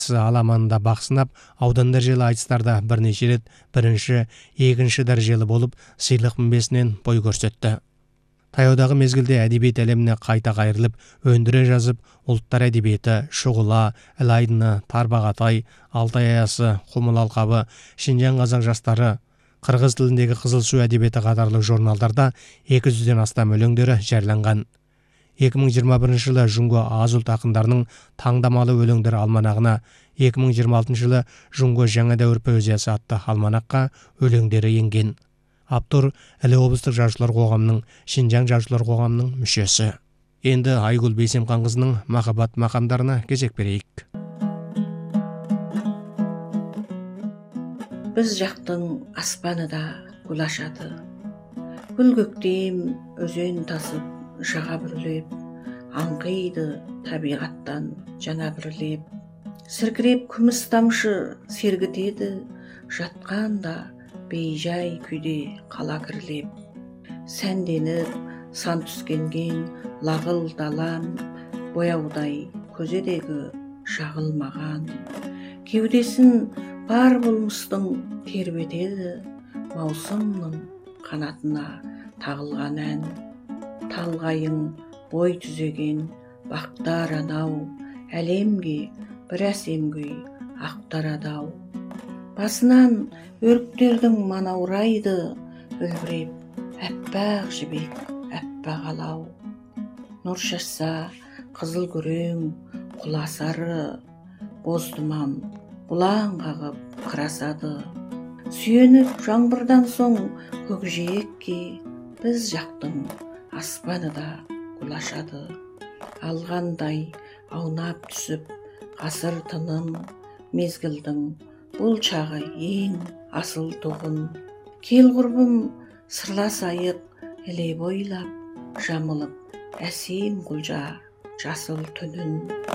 аламанында бақсынап, аудан дәрежелі айтыстарда бірнеше рет бірінші, екінші дәрежелі болып, сыйлық мінбесінен бой көрсетті. Таяудағы мезгілде әдебиет әлеміне қайта қайырылып, өндіре жазып, ұлттар әдебиеті, Шұғыла, Ілайдыны, Тарбағатай, Алтай аясы, Құмыл алқабы, Шинжаң қазақ жастары, қырғыз тіліндегі Қызыл су әдебиеті қатарлы журналдарда 200-ден астам өлеңдері жарияланған. 2021 жылы Жұңго аз ұлт ақындарының таңдамалы өлеңдері алманағына, 2026 жылы Жұңго жаңа дәуір поэзиясы атты алманаққа өлеңдері енген. Автор Іле облыстық жазушылар қоғамының, Шинжаң жазушылар қоғамының мүшесі. Енді Айгүл Бейсемқанқызының махаббат мақамдарына кезек берейік. Біз жақтың аспаны да гүл ашады. Гүл көктем өзен тасып, жаға бүрлеп, аңқиды табиғаттан жана бірлеп. Сіркіреп күміс тамшы сергітеді, жатқанда бейжай күйде қала кірлеп. Сәнденіп, сан түскенген лағыл далам, бояудай көзедегі жағылмаған. Кеудесін бар болмыстың тербетеді, маусымның қанатына тағылған ән. Талғайың бой түзеген бақтар анау, әлемге бір әсем күй ақтарады-ау. Басынан өріктердің манаурайды, үлбіреп, әппақ жібек, әппақ алау. Нұр шашса, қызыл күрең, құласары, боздыман, бұлаң қағып қырасады. Сүйеніп жаңбырдан соң көкжиекке, біз жақтың аспаны да гүл ашады. Алғандай аунап түсіп, ғасыр тыным, мезгілдің бұл чағы ең асыл тұғын. Кел құрбым сырласайық, іле бойлап, жамылып әсем құлжа жасыл түнін.